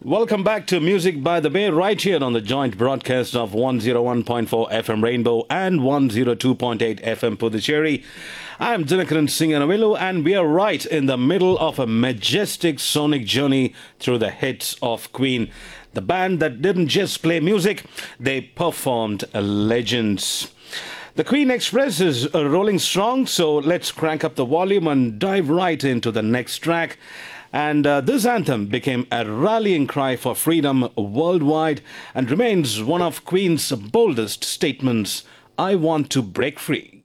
Welcome back to Music by the Bay, right here on the joint broadcast of 101.4 FM Rainbow and 102.8 FM Puducherry. I'm Dinakaran Singanavelu, and we are right in the middle of a majestic sonic journey through the hits of Queen. The band that didn't just play music, they performed legends. The Queen Express is rolling strong, so let's crank up the volume and dive right into the next track. And this anthem became a rallying cry for freedom worldwide and remains one of Queen's boldest statements. I want to break free.